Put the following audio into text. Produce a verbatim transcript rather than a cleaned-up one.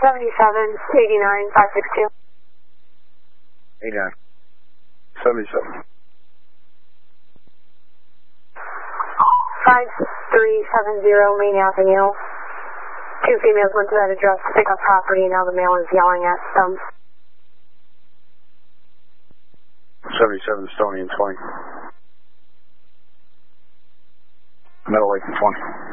seventy-seven, eighty-nine, five six two. eighty-nine, seventy-seven. five three seven zero Main Avenue. Two females went to that address to pick up property, and now the male is yelling at them. seventy-seven, Stony and twenty. Meadow Lake and twenty.